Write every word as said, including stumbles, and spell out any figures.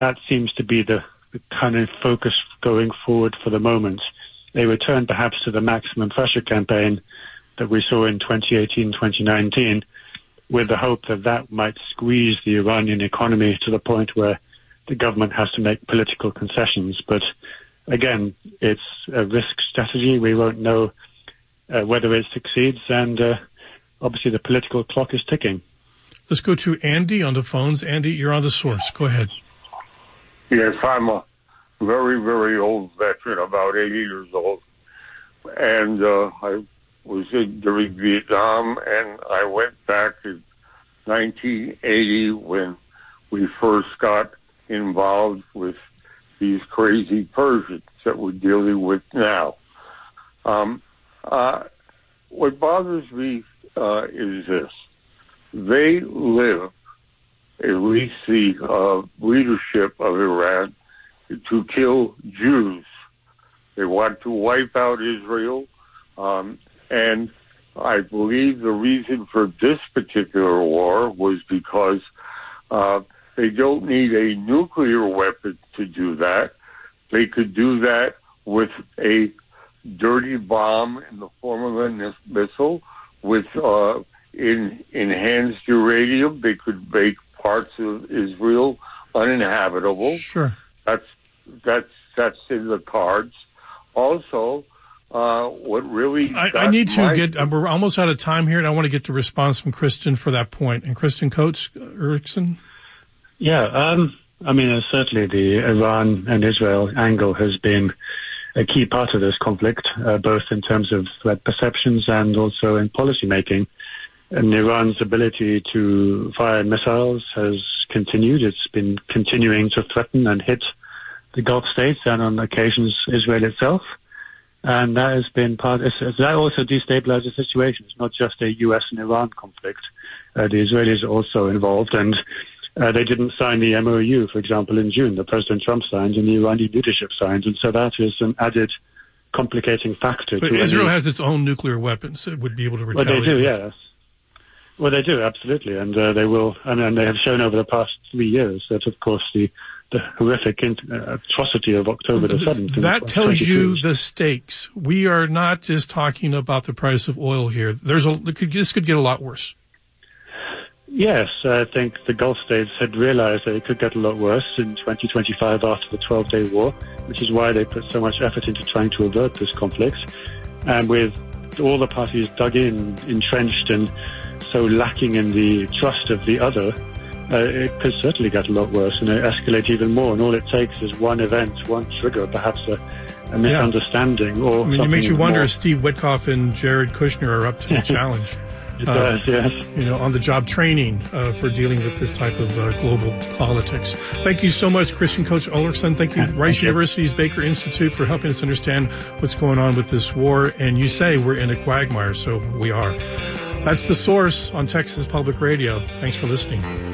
that seems to be the, the kind of focus going forward for the moment. They return perhaps to the maximum pressure campaign that we saw in twenty eighteen, twenty nineteen, with the hope that that might squeeze the Iranian economy to the point where the government has to make political concessions. But again, it's a risk strategy. We won't know uh, whether it succeeds, and uh, obviously the political clock is ticking. Let's go to Andy on the phones. Andy, you're on The Source. Go ahead. Yes, I'm a very, very old veteran, about eighty years old. And uh, I was in during Vietnam, and I went back in nineteen eighty when we first got involved with these crazy Persians that we're dealing with now. Um, uh, what bothers me uh, is this. They live, at least the uh, leadership of Iran, to kill Jews. They want to wipe out Israel. Um, and I believe the reason for this particular war was because uh, they don't need a nuclear weapon to do that. They could do that with a dirty bomb in the form of a missile, with uh, in enhanced uranium. They could make parts of Israel uninhabitable. Sure. That's that's that's in the cards. Also, uh, what really I, I need to get. Uh, we're almost out of time here, and I want to get the response from Kristen for that point. And Kristen Coates Erickson. Yeah, um, I mean, uh, certainly the Iran and Israel angle has been a key part of this conflict, uh, both in terms of threat perceptions and also in policy making. And Iran's ability to fire missiles has continued. It's been continuing to threaten and hit the Gulf states and on occasions Israel itself. And that has been part, that also destabilized the situation. It's not just a U S and Iran conflict. Uh, the Israelis are also involved, and uh, they didn't sign the M O U, for example, in June. The President Trump signed and the Iranian leadership signed. And so that is an added complicating factor. But to Israel any, has its own nuclear weapons. It would be able to retaliate. Well, they do, with. yes. Well, they do, absolutely. And uh, they will, I mean, they have shown over the past three years that, of course, the, the horrific in, uh, atrocity of October the seventh. That tells you the stakes. We are not just talking about the price of oil here. There's a, this could get a lot worse. Yes, I think the Gulf states had realized that it could get a lot worse in twenty twenty-five after the twelve-day war, which is why they put so much effort into trying to avert this conflict. And with all the parties dug in, entrenched, and so lacking in the trust of the other, uh, it could certainly get a lot worse and escalate even more. And all it takes is one event, one trigger, perhaps a, a misunderstanding. Yeah. Or I mean, it makes you wonder more. if Steve Witkoff and Jared Kushner are up to the challenge. It does, uh, yes. You know, on the job training uh, for dealing with this type of uh, global politics. Thank you so much, Kristen Coates Ulrichsen. Thank you, Rice Thank University's you. Baker Institute, for helping us understand what's going on with this war. And you say we're in a quagmire, so we are. That's The Source on Texas Public Radio. Thanks for listening.